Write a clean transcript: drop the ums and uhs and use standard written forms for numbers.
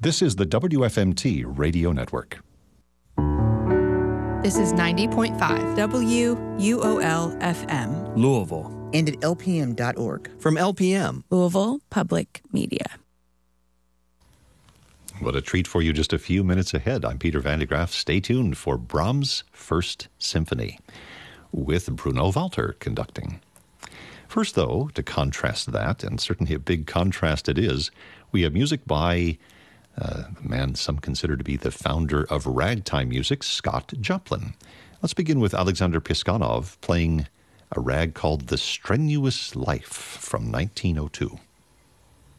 This is the WFMT Radio Network. This is 90.5 WUOL-FM. Louisville. And at lpm.org. From LPM. Louisville Public Media. What a treat for you just a few minutes ahead. I'm Peter Van de Graaff. Stay tuned for Brahms' First Symphony with Bruno Walter conducting. First, though, to contrast that, and certainly a big contrast it is, we have music by the man some consider to be the founder of ragtime music, Scott Joplin. Let's begin with Alexander Piskunov playing a rag called The Strenuous Life from 1902.